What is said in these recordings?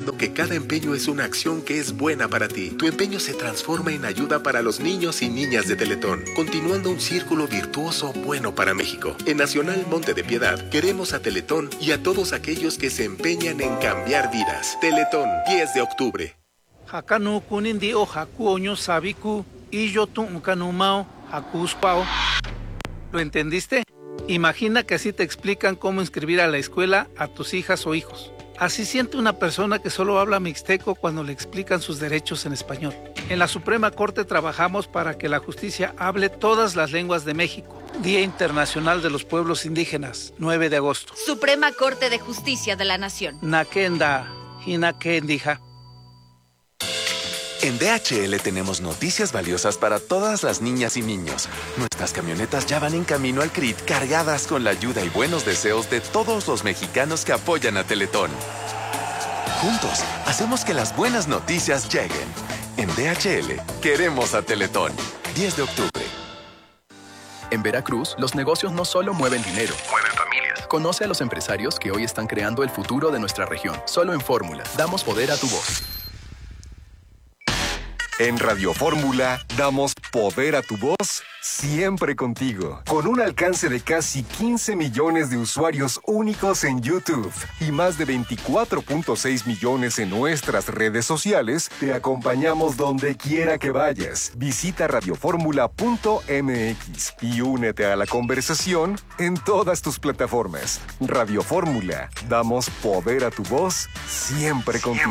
sabiendo que cada empeño es una acción que es buena para ti. Tu empeño se transforma en ayuda para los niños y niñas de Teletón, continuando un círculo virtuoso bueno para México. En Nacional Monte de Piedad queremos a Teletón y a todos aquellos que se empeñan en cambiar vidas. Teletón, 10 de octubre. Hakanu kunindi o haku oño sabiku y yo tu kanumao hakuspao. ¿Lo entendiste? Imagina que así te explican cómo inscribir a la escuela a tus hijas o hijos. Así siente una persona que solo habla mixteco cuando le explican sus derechos en español. En la Suprema Corte trabajamos para que la justicia hable todas las lenguas de México. Día Internacional de los Pueblos Indígenas, 9 de agosto. Suprema Corte de Justicia de la Nación. Nakenda, hinakendija. En DHL tenemos noticias valiosas para todas las niñas y niños. Nuestras camionetas ya van en camino al CRIT cargadas con la ayuda y buenos deseos de todos los mexicanos que apoyan a Teletón. Juntos, hacemos que las buenas noticias lleguen. En DHL, queremos a Teletón. 10 de octubre. En Veracruz, los negocios no solo mueven dinero, mueven familias. Conoce a los empresarios que hoy están creando el futuro de nuestra región. Solo en Fórmula, damos poder a tu voz. En Radio Fórmula, damos poder a tu voz siempre contigo. Con un alcance de casi 15 millones de usuarios únicos en YouTube y más de 24.6 millones en nuestras redes sociales, te acompañamos donde quiera que vayas. Visita radioformula.mx y únete a la conversación en todas tus plataformas. Radio Fórmula, damos poder a tu voz siempre contigo.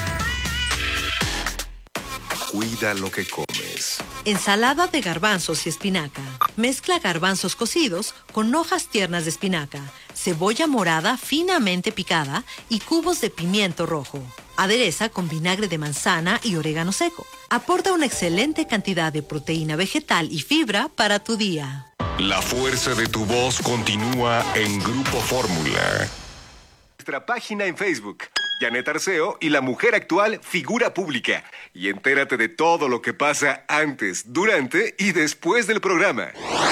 Cuida lo que comes. Ensalada de garbanzos y espinaca. Mezcla garbanzos cocidos con hojas tiernas de espinaca, cebolla morada finamente picada y cubos de pimiento rojo. Adereza con vinagre de manzana y orégano seco. Aporta una excelente cantidad de proteína vegetal y fibra para tu día. La fuerza de tu voz continúa en Grupo Fórmula. Nuestra página en Facebook, Janet Arceo y la mujer actual figura pública. Y entérate de todo lo que pasa antes, durante y después del programa.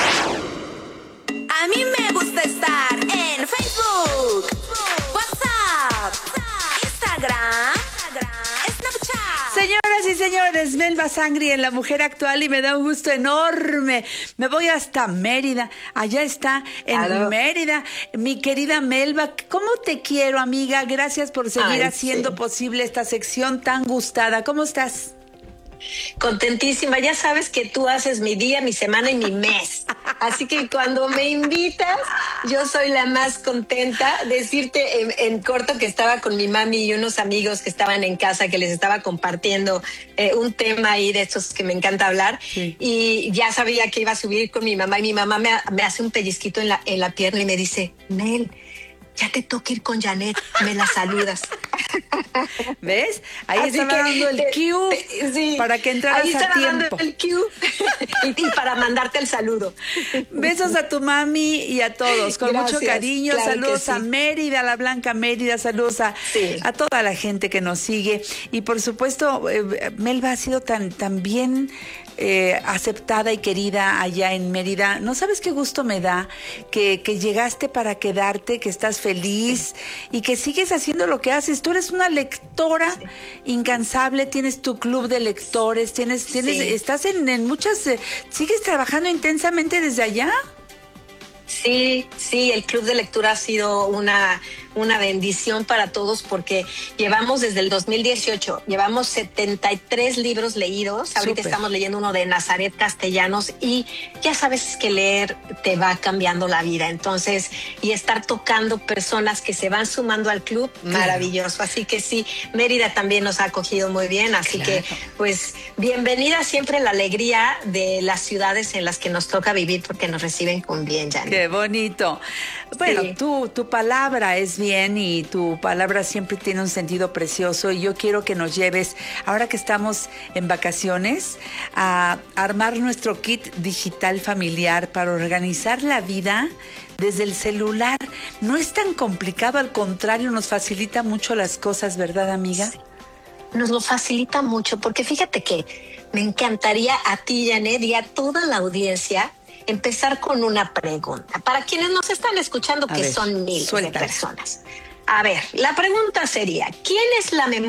A mí me gusta estar en Facebook, WhatsApp, Instagram, Snapchat. Señoras y señores, Melba Sangri en La Mujer Actual y me da un gusto enorme. Me voy hasta Mérida. Allá está, en Mérida, mi querida Melba. ¿Cómo te quiero, amiga? Gracias por seguir haciendo posible esta sección tan gustada. ¿Cómo estás? Contentísima, ya sabes que tú haces mi día, mi semana y mi mes. Así que cuando me invitas, yo soy la más contenta. Decirte en corto que estaba con mi mami y unos amigos que estaban en casa, que les estaba compartiendo un tema ahí de estos que me encanta hablar. Sí. Y ya sabía que iba a subir con mi mamá y mi mamá me hace un pellizquito en la pierna y me dice, Mel, ya te toca ir con Janet, me la saludas. ¿Ves? Ahí estaba dando el cue sí, para que entraras ahí a tiempo. Dando el cue y para mandarte el saludo. Besos a tu mami y a todos, con Gracias, mucho cariño. claro saludos sí. a Mérida, a la Blanca Mérida, saludos a toda la gente que nos sigue. Y por supuesto, Melba ha sido tan bien aceptada y querida allá en Mérida. No sabes qué gusto me da que llegaste para quedarte, que estás feliz y que sigues haciendo lo que haces. Tú eres una lectora incansable, tienes tu club de lectores, estás en muchas, sigues trabajando intensamente desde allá. Sí, el club de lectura ha sido una bendición para todos porque llevamos desde el 2018, llevamos 73 libros leídos. Ahorita estamos leyendo uno de Nazaret Castellanos y ya sabes que leer te va cambiando la vida. Entonces, y estar tocando personas que se van sumando al club, maravilloso. Así que sí, Mérida también nos ha acogido muy bien. Así que, pues, bienvenida siempre la alegría de las ciudades en las que nos toca vivir porque nos reciben con bien, Janet. Qué bonito. Bueno, tu palabra es bien y tu palabra siempre tiene un sentido precioso y yo quiero que nos lleves, ahora que estamos en vacaciones, a armar nuestro kit digital familiar para organizar la vida desde el celular. No es tan complicado, al contrario, nos facilita mucho las cosas, ¿verdad, amiga? Sí. Nos lo facilita mucho porque fíjate que me encantaría a ti, Janet, y a toda la audiencia empezar con una pregunta. Para quienes nos están escuchando, que son miles de personas. A ver, la pregunta sería, ¿quién es la memoria